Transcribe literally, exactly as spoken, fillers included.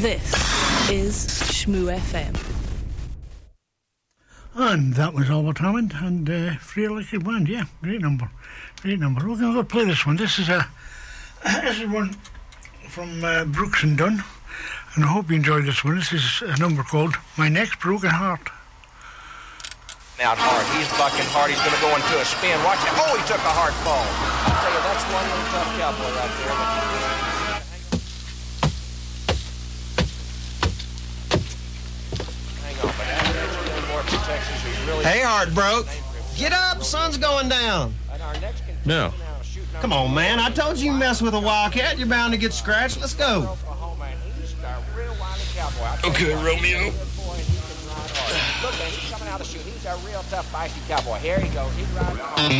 This is Shmoo F M. And that was Albert Hammond and uh, Free Electric Band. Yeah, great number. Great number. We're going to go play this one. This is a this is one from uh, Brooks and Dunn. And I hope you enjoyed this one. This is a number called My Next Broken Heart. Out hard. He's bucking hard. He's going to go into a spin. Watch it. Oh, he took a hard fall. I'll tell you, that's one little tough cowboy right there. Hang on, but that's one more for Texas who's really... Hey, Heartbroke. Get up. Sun's going down. No. Come on, man. I told you you mess with a Wildcat, you're bound to get scratched. Let's go. Okay, Romeo. Look, man, he's coming out of the chute. He's a real tough, feisty cowboy. Here he goes. He's riding.